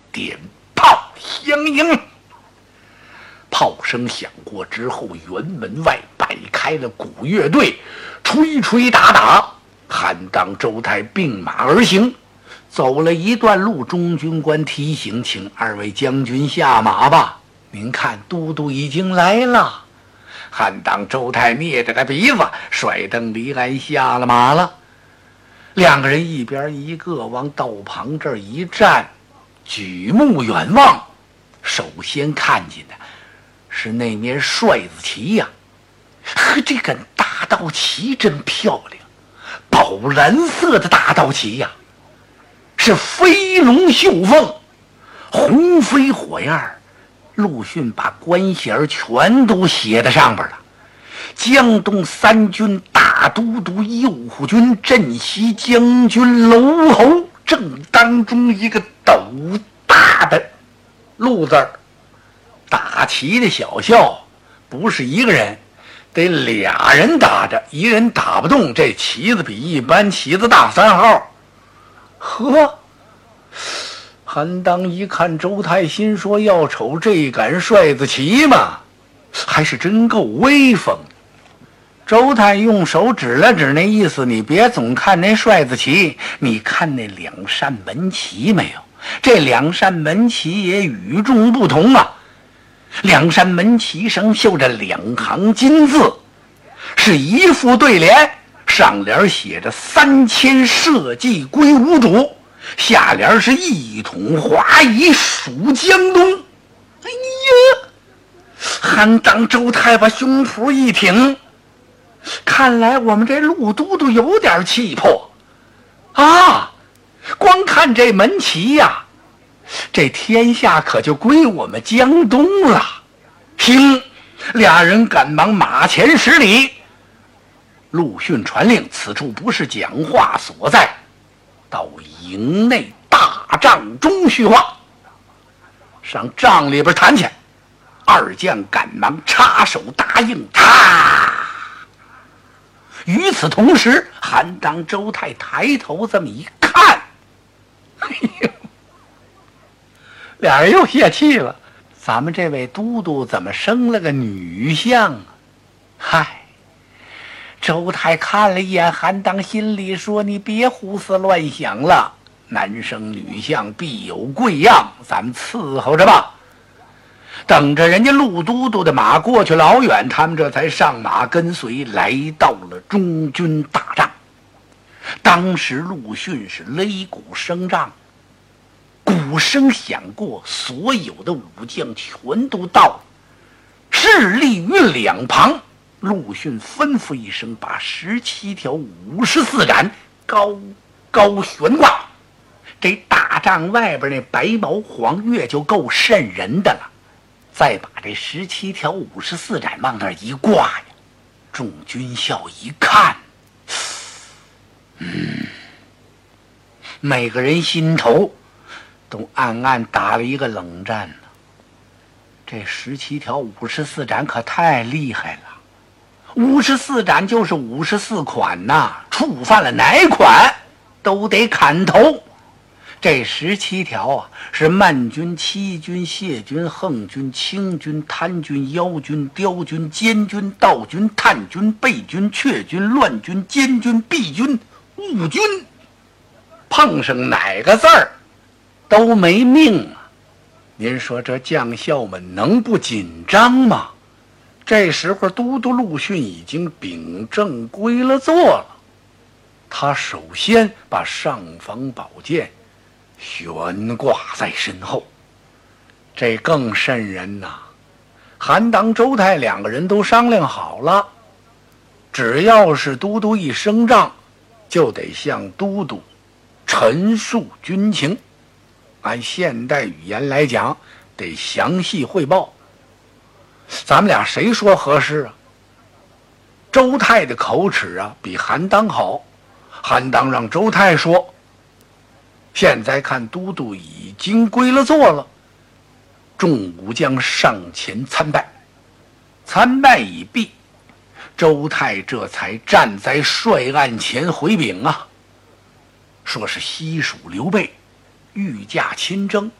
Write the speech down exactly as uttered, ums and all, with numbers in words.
点炮相迎。炮声响过之后，辕门外摆开了鼓乐队，吹吹打打，韩当周泰并马而行。走了一段路，中军官提醒：“请二位将军下马吧，您看都督已经来了。”韩当周泰捏着个鼻子，甩蹬离鞍下了马了。两个人一边一个往道旁这儿一站，举目远望，首先看见的是那面帅子旗呀、啊，呵，这根大道旗真漂亮，宝蓝色的大道旗呀、啊，是飞龙绣凤，红飞火焰。陆逊把官衔全都写在上边了。江东三军大都督右护军镇西将军楼侯，正当中一个斗大的陆字儿。打旗的小校不是一个人，得俩人打着，一人打不动，这旗子比一般旗子大三号。呵，韩当一看周泰，心说要瞅这杆帅子旗嘛，还是真够威风的。周泰用手指了指，那意思你别总看那帅子旗，你看那两扇门旗没有？这两扇门旗也与众不同啊。两扇门旗上绣着两行金字，是一副对联，上联写着三千社稷归吾主，下联是一统华夷属江东。哎呀，韩当周泰把胸脯一挺，看来我们这陆都督有点气魄啊！光看这门旗呀，这天下可就归我们江东了。听，俩人赶忙马前十里。陆逊传令，此处不是讲话所在，到营内大帐中叙话。上帐里边谈去。二将赶忙插手答应他。与此同时，韩当周泰抬头这么一看，哎呦，俩人又泄气了。咱们这位都督怎么生了个女相啊？嗨，周泰看了一眼韩当，心里说：“你别胡思乱想了，男生女相必有贵样，咱们伺候着吧。”等着人家陆都督的马过去老远，他们这才上马跟随，来到了中军大帐。当时陆逊是擂鼓声仗，鼓声响过，所有的武将全都到了，势力于两旁。陆逊吩咐一声，把十七条五十四斩高高悬挂。这大帐外边那白毛黄月就够瘆人的了，再把这十七条五十四斩往那儿一挂呀，众军校一看，嗯，每个人心头都暗暗打了一个冷战呢。这十七条五十四斩可太厉害了，五十四斩就是五十四款呐，触犯了哪款都得砍头。这十七条啊，是慢军、欺军、谢军、横军、清军、贪军、妖军、刁军、奸军、盗军、探军、背军、雀军、乱军、奸军、弊军、误军，碰上哪个字儿都没命啊！您说这将校们能不紧张吗？这时候都督陆逊已经秉正归了座了，他首先把尚方宝剑悬挂在身后，这更瘆人呐！韩当、周泰两个人都商量好了，只要是都督一升帐，就得向都督陈述军情。按现代语言来讲，得详细汇报。咱们俩谁说合适啊？周泰的口齿啊比韩当好，韩当让周泰说。现在看都督已经归了座了，众武将上前参拜。参拜已毕，周泰这才站在帅案前回禀啊，说是西蜀刘备御驾亲征，